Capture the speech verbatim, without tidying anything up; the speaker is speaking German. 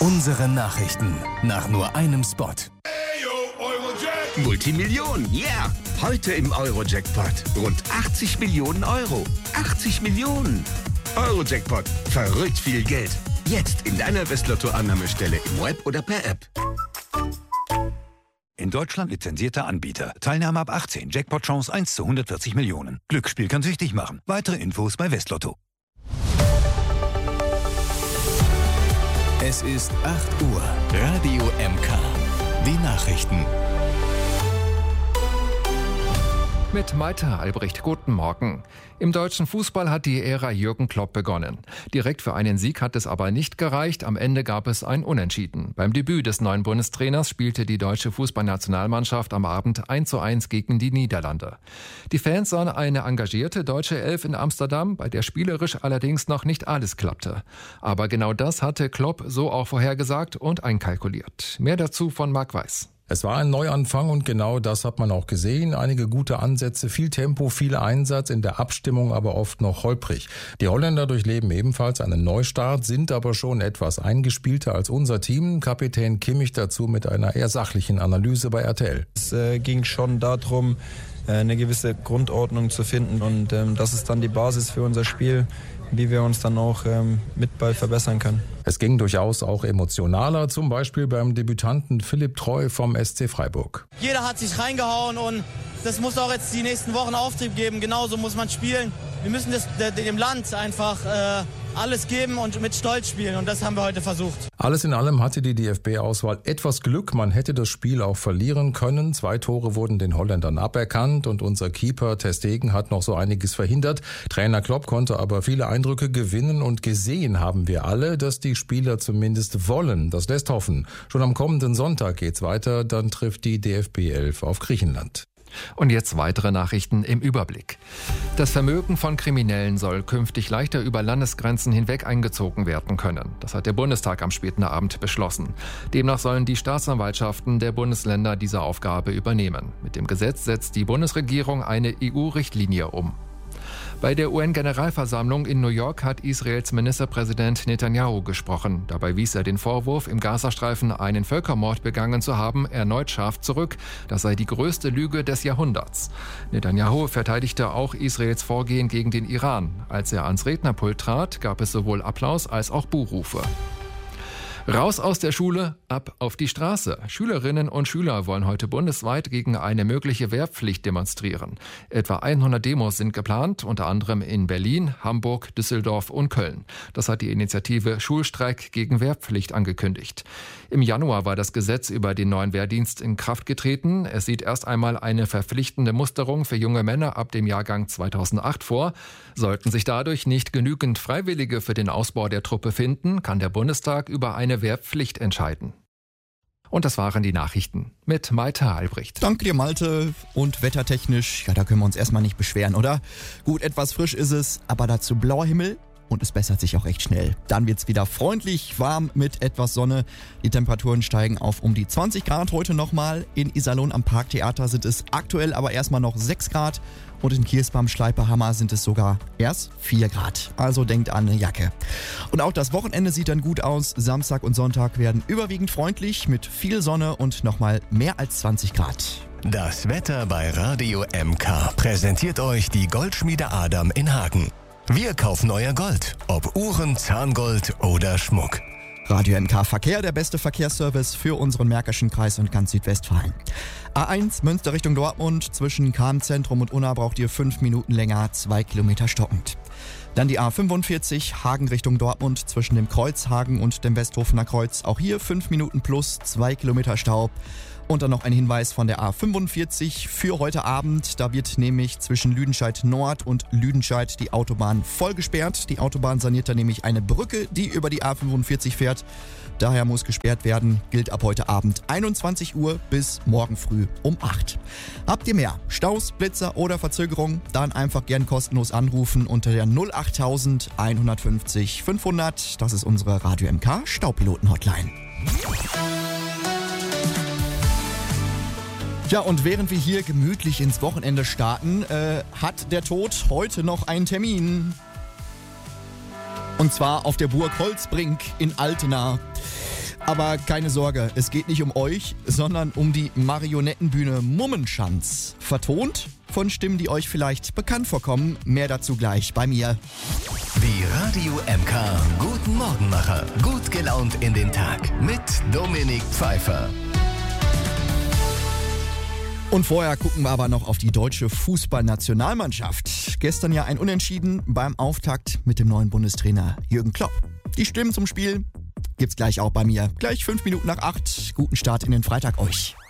Unsere Nachrichten nach nur einem Spot. Multimillionen, yeah! Heute im Euro-Jackpot. Rund achtzig Millionen Euro. achtzig Millionen. Euro-Jackpot. Verrückt viel Geld. Jetzt in deiner Westlotto-Annahmestelle im Web oder per App. In Deutschland lizenzierter Anbieter. Teilnahme ab achtzehn. Jackpot-Chance eins zu hundertvierzig Millionen. Glücksspiel kann süchtig machen. Weitere Infos bei Westlotto. Es ist acht Uhr. Radio M K. Die Nachrichten. Mit Maita Albrecht, guten Morgen. Im deutschen Fußball hat die Ära Jürgen Klopp begonnen. Direkt für einen Sieg hat es aber nicht gereicht. Am Ende gab es ein Unentschieden. Beim Debüt des neuen Bundestrainers spielte die deutsche Fußballnationalmannschaft am Abend eins zu eins gegen die Niederlande. Die Fans sahen eine engagierte deutsche Elf in Amsterdam, bei der spielerisch allerdings noch nicht alles klappte. Aber genau das hatte Klopp so auch vorhergesagt und einkalkuliert. Mehr dazu von Marc Weiß. Es war ein Neuanfang und genau das hat man auch gesehen. Einige gute Ansätze, viel Tempo, viel Einsatz, in der Abstimmung aber oft noch holprig. Die Holländer durchleben ebenfalls einen Neustart, sind aber schon etwas eingespielter als unser Team. Kapitän Kimmich dazu mit einer eher sachlichen Analyse bei R T L. Es äh, ging schon darum, äh, eine gewisse Grundordnung zu finden und ähm, das ist dann die Basis für unser Spiel, wie wir uns dann auch ähm, mit Ball verbessern können. Es ging durchaus auch emotionaler, zum Beispiel beim Debütanten Philipp Treu vom S C Freiburg. Jeder hat sich reingehauen und das muss auch jetzt die nächsten Wochen Auftrieb geben. Genauso muss man spielen. Wir müssen das, dem Land einfach äh, alles geben und mit Stolz spielen und das haben wir heute versucht. Alles in allem hatte die D F B-Auswahl etwas Glück. Man hätte das Spiel auch verlieren können. Zwei Tore wurden den Holländern aberkannt und unser Keeper Ter Stegen hat noch so einiges verhindert. Trainer Klopp konnte aber viele Eindrücke gewinnen und gesehen haben wir alle, dass die Spieler zumindest wollen. Das lässt hoffen. Schon am kommenden Sonntag geht's weiter, dann trifft die D F B elf auf Griechenland. Und jetzt weitere Nachrichten im Überblick. Das Vermögen von Kriminellen soll künftig leichter über Landesgrenzen hinweg eingezogen werden können. Das hat der Bundestag am späten Abend beschlossen. Demnach sollen die Staatsanwaltschaften der Bundesländer diese Aufgabe übernehmen. Mit dem Gesetz setzt die Bundesregierung eine E U-Richtlinie um. Bei der U N-Generalversammlung in New York hat Israels Ministerpräsident Netanyahu gesprochen. Dabei wies er den Vorwurf, im Gazastreifen einen Völkermord begangen zu haben, erneut scharf zurück. Das sei die größte Lüge des Jahrhunderts. Netanyahu verteidigte auch Israels Vorgehen gegen den Iran. Als er ans Rednerpult trat, gab es sowohl Applaus als auch Buhrufe. Raus aus der Schule, ab auf die Straße. Schülerinnen und Schüler wollen heute bundesweit gegen eine mögliche Wehrpflicht demonstrieren. Etwa hundert Demos sind geplant, unter anderem in Berlin, Hamburg, Düsseldorf und Köln. Das hat die Initiative Schulstreik gegen Wehrpflicht angekündigt. Im Januar war das Gesetz über den neuen Wehrdienst in Kraft getreten. Es sieht erst einmal eine verpflichtende Musterung für junge Männer ab dem Jahrgang zweitausendacht vor. Sollten sich dadurch nicht genügend Freiwillige für den Ausbau der Truppe finden, kann der Bundestag über eine Wehrpflicht entscheiden. Und das waren die Nachrichten mit Maita Albrecht. Danke dir, Malte. Und wettertechnisch, ja, da können wir uns erstmal nicht beschweren, oder? Gut, etwas frisch ist es, aber dazu blauer Himmel. Und es bessert sich auch recht schnell. Dann wird's wieder freundlich warm mit etwas Sonne. Die Temperaturen steigen auf um die zwanzig Grad heute nochmal. In Iserlohn am Parktheater sind es aktuell aber erstmal noch sechs Grad. Und in Kirsbam, Schleiperhammer sind es sogar erst vier Grad. Also denkt an eine Jacke. Und auch das Wochenende sieht dann gut aus. Samstag und Sonntag werden überwiegend freundlich mit viel Sonne und nochmal mehr als zwanzig Grad. Das Wetter bei Radio M K präsentiert euch die Goldschmiede Adam in Hagen. Wir kaufen euer Gold, ob Uhren, Zahngold oder Schmuck. Radio M K Verkehr, der beste Verkehrsservice für unseren Märkischen Kreis und ganz Südwestfalen. A eins Münster Richtung Dortmund, zwischen Kahn-Zentrum und Unna braucht ihr fünf Minuten länger, zwei Kilometer stockend. Dann die A fünfundvierzig, Hagen Richtung Dortmund, zwischen dem Kreuz Hagen und dem Westhofener Kreuz. Auch hier fünf Minuten plus, zwei Kilometer Stau. Und dann noch ein Hinweis von der A fünfundvierzig für heute Abend. Da wird nämlich zwischen Lüdenscheid Nord und Lüdenscheid die Autobahn voll gesperrt. Die Autobahn saniert da nämlich eine Brücke, die über die A fünfundvierzig fährt. Daher muss gesperrt werden. Gilt ab heute Abend einundzwanzig Uhr bis morgen früh um acht. Habt ihr mehr Staus, Blitzer oder Verzögerungen? Dann einfach gern kostenlos anrufen unter der null achttausend hundertfünfzig fünfhundert. Das ist unsere Radio M K Staupiloten-Hotline. Ja, und während wir hier gemütlich ins Wochenende starten, äh, hat der Tod heute noch einen Termin. Und zwar auf der Burg Holzbrink in Altena. Aber keine Sorge, es geht nicht um euch, sondern um die Marionettenbühne Mummenschanz. Vertont von Stimmen, die euch vielleicht bekannt vorkommen. Mehr dazu gleich bei mir. Die Radio M K Guten Morgenmacher. Gut gelaunt in den Tag mit Dominik Pfeiffer. Und vorher gucken wir aber noch auf die deutsche Fußballnationalmannschaft. Gestern ja ein Unentschieden beim Auftakt mit dem neuen Bundestrainer Jürgen Klopp. Die Stimmen zum Spiel gibt's gleich auch bei mir. Gleich fünf Minuten nach acht. Guten Start in den Freitag euch.